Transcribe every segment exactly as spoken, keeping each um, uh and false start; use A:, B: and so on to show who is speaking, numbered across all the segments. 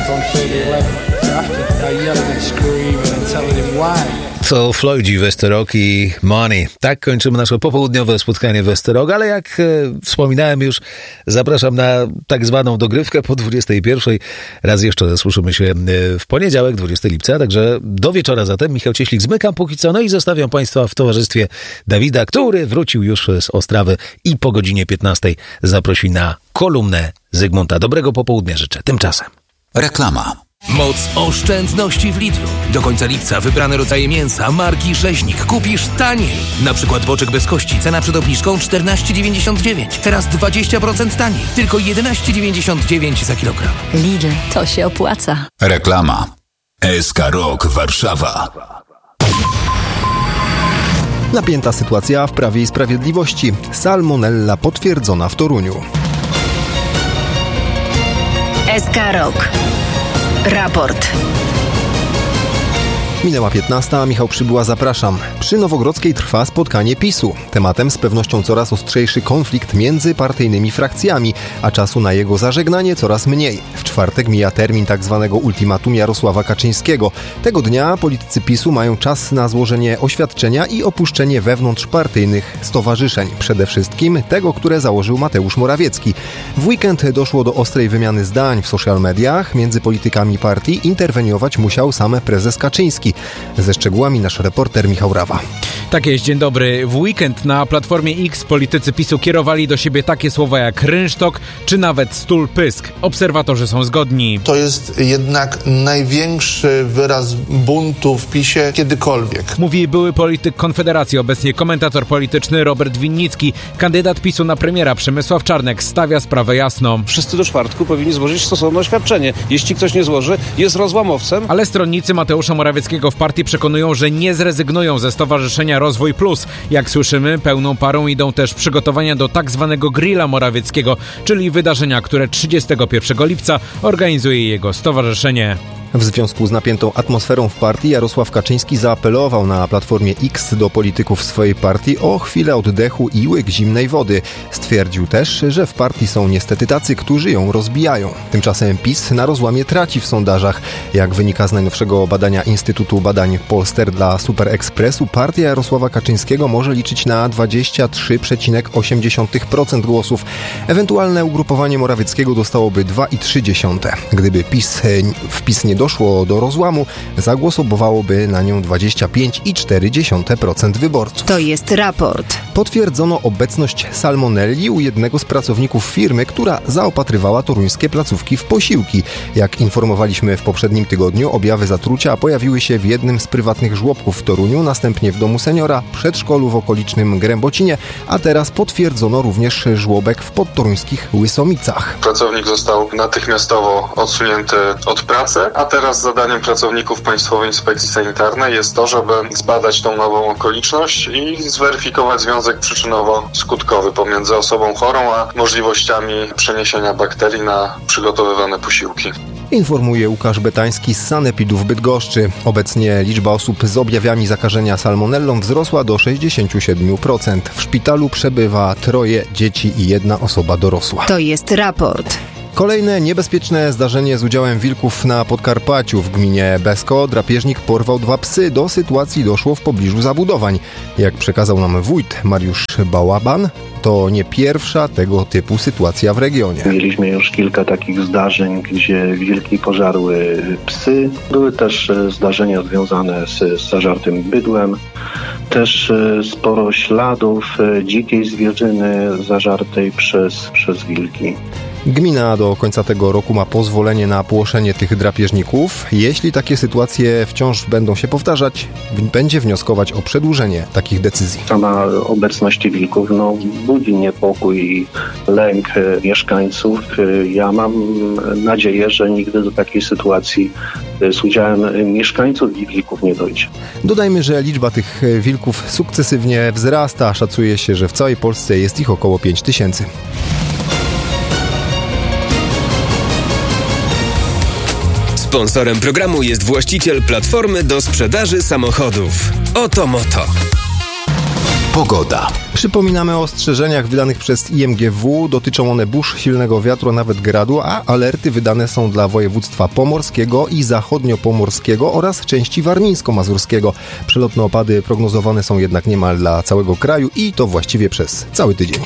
A: To Floydzi, Westerok i Money. Tak kończymy nasze popołudniowe spotkanie Westerok, ale jak e, wspominałem już, zapraszam na tak zwaną dogrywkę po dwudziestej pierwszej. Raz jeszcze słyszymy się w poniedziałek, dwudziestego lipca, także do wieczora zatem. Michał Cieślik zmykam póki co, no i zostawiam Państwa w towarzystwie Dawida, który wrócił już z Ostrawy i po godzinie piętnastej zaprosi na kolumnę Zygmunta. Dobrego popołudnia życzę. Tymczasem
B: reklama.
C: Moc oszczędności w Lidlu. Do końca lipca wybrane rodzaje mięsa marki Rzeźnik kupisz taniej. Na przykład boczek bez kości, cena przed obniżką czternaście dziewięćdziesiąt dziewięć. Teraz dwadzieścia procent taniej. Tylko jedenaście dziewięćdziesiąt dziewięć za kilogram.
D: Lidl, to się opłaca.
B: Reklama. S K Rock Warszawa.
E: Napięta sytuacja w Prawie i Sprawiedliwości. Salmonella potwierdzona w Toruniu.
D: S K Rock. Raport.
E: Minęła piętnasta, Michał Przybyła, zapraszam. Przy Nowogrodzkiej trwa spotkanie PiSu. Tematem z pewnością coraz ostrzejszy konflikt między partyjnymi frakcjami, a czasu na jego zażegnanie coraz mniej. W czwartek mija termin tzw. ultimatum Jarosława Kaczyńskiego. Tego dnia politycy PiSu mają czas na złożenie oświadczenia i opuszczenie wewnątrzpartyjnych stowarzyszeń. Przede wszystkim tego, które założył Mateusz Morawiecki. W weekend doszło do ostrej wymiany zdań w social mediach. Między politykami partii interweniować musiał sam prezes Kaczyński. Ze szczegółami nasz reporter Michał Rawa.
F: Tak jest, dzień dobry. W weekend na Platformie X politycy PiSu kierowali do siebie takie słowa jak rynsztok czy nawet stul pysk. Obserwatorzy są zgodni.
G: To jest jednak największy wyraz buntu w PiSie kiedykolwiek.
F: Mówi były polityk Konfederacji, obecnie komentator polityczny Robert Winnicki. Kandydat PiSu na premiera Przemysław Czarnek stawia sprawę jasno.
H: Wszyscy do czwartku powinni złożyć stosowne oświadczenie. Jeśli ktoś nie złoży, jest rozłamowcem.
F: Ale stronnicy Mateusza Morawieckiego w partii przekonują, że nie zrezygnują ze Stowarzyszenia Rozwój Plus. Jak słyszymy, pełną parą idą też przygotowania do tak zwanego grilla Morawieckiego, czyli wydarzenia, które trzydziestego pierwszego lipca organizuje jego stowarzyszenie.
E: W związku z napiętą atmosferą w partii Jarosław Kaczyński zaapelował na Platformie X do polityków swojej partii o chwilę oddechu i łyk zimnej wody. Stwierdził też, że w partii są niestety tacy, którzy ją rozbijają. Tymczasem PiS na rozłamie traci w sondażach. Jak wynika z najnowszego badania Instytutu Badań Polster dla Super Expressu, partia Jarosława Kaczyńskiego może liczyć na dwadzieścia trzy przecinek osiem procent głosów. Ewentualne ugrupowanie Morawieckiego dostałoby dwa przecinek trzy. Gdyby PiS w PiS nie doszło do rozłamu, zagłosowałoby na nią dwadzieścia pięć przecinek cztery procent wyborców.
D: To jest raport.
E: Potwierdzono obecność salmonelli u jednego z pracowników firmy, która zaopatrywała toruńskie placówki w posiłki. Jak informowaliśmy w poprzednim tygodniu, objawy zatrucia pojawiły się w jednym z prywatnych żłobków w Toruniu, następnie w domu seniora, przedszkolu w okolicznym Grębocinie, a teraz potwierdzono również żłobek w podtoruńskich Łysomicach.
I: Pracownik został natychmiastowo odsunięty od pracy, a teraz zadaniem pracowników Państwowej Inspekcji Sanitarnej jest to, żeby zbadać tą nową okoliczność i zweryfikować związek przyczynowo-skutkowy pomiędzy osobą chorą a możliwościami przeniesienia bakterii na przygotowywane posiłki.
E: Informuje Łukasz Betański z Sanepidu w Bydgoszczy. Obecnie liczba osób z objawami zakażenia salmonellą wzrosła do sześćdziesiąt siedem procent. W szpitalu przebywa troje dzieci i jedna osoba dorosła.
D: To jest raport.
E: Kolejne niebezpieczne zdarzenie z udziałem wilków na Podkarpaciu. W gminie Besko drapieżnik porwał dwa psy. Do sytuacji doszło w pobliżu zabudowań. Jak przekazał nam wójt Mariusz Bałaban, to nie pierwsza tego typu sytuacja w regionie.
J: Mieliśmy już kilka takich zdarzeń, gdzie wilki pożarły psy. Były też zdarzenia związane z zażartym bydłem. Też sporo śladów dzikiej zwierzyny zażartej przez, przez wilki.
E: Gmina do końca tego roku ma pozwolenie na płoszenie tych drapieżników. Jeśli takie sytuacje wciąż będą się powtarzać, będzie wnioskować o przedłużenie takich decyzji.
J: Sama obecność wilków no, budzi niepokój i lęk mieszkańców. Ja mam nadzieję, że nigdy do takiej sytuacji z udziałem mieszkańców i wilków nie dojdzie.
E: Dodajmy, że liczba tych wilków sukcesywnie wzrasta. Szacuje się, że w całej Polsce jest ich około pięć tysięcy.
K: Sponsorem programu jest właściciel platformy do sprzedaży samochodów Oto Moto.
B: Pogoda.
E: Przypominamy o ostrzeżeniach wydanych przez I M G W. Dotyczą one burz, silnego wiatru, a nawet gradu, a alerty wydane są dla województwa pomorskiego i zachodniopomorskiego oraz części warmińsko-mazurskiego. Przelotne opady prognozowane są jednak niemal dla całego kraju i to właściwie przez cały tydzień.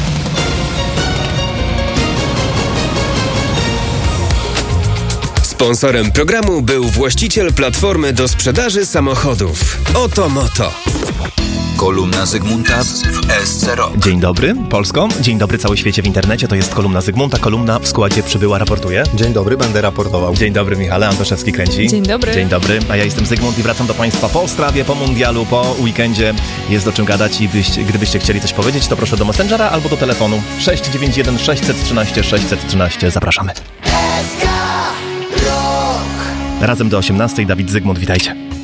K: Sponsorem programu był właściciel platformy do sprzedaży samochodów Oto Moto.
B: Kolumna Zygmunta w S C Rok.
L: Dzień dobry Polsko, dzień dobry cały świecie w internecie, to jest kolumna Zygmunta, kolumna w składzie Przybyła raportuje.
E: Dzień dobry, będę raportował.
L: Dzień dobry Michale, Antoszewski kręci.
M: Dzień dobry.
L: Dzień dobry, a ja jestem Zygmunt i wracam do Państwa po strawie, po mundialu, po weekendzie. Jest o czym gadać i byście, gdybyście chcieli coś powiedzieć, to proszę do Messengera albo do telefonu sześć dziewięć jeden sześć jeden trzy sześć jeden trzy. Zapraszamy. Razem do osiemnastej, Dawid Zygmunt, witajcie.